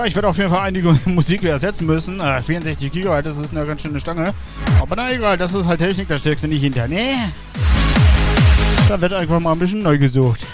Ja, ich werde auf jeden Fall einige Musik ersetzen müssen. 64 GB, das ist eine ganz schöne Stange. Aber na egal, das ist halt Technik, da steckst du nicht hinter. Nee. Da wird einfach mal ein bisschen neu gesucht.